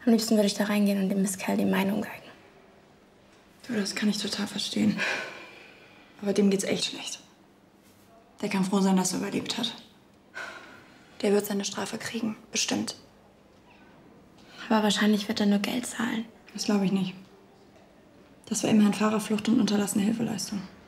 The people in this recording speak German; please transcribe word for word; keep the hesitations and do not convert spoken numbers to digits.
Am liebsten würde ich da reingehen und dem Mistkerl die Meinung geigen. Du, das kann ich total verstehen. Aber dem geht's echt schlecht. Der kann froh sein, dass er überlebt hat. Der wird seine Strafe kriegen, bestimmt. Aber wahrscheinlich wird er nur Geld zahlen. Das glaube ich nicht. Das war immerhin Fahrerflucht und unterlassene Hilfeleistung.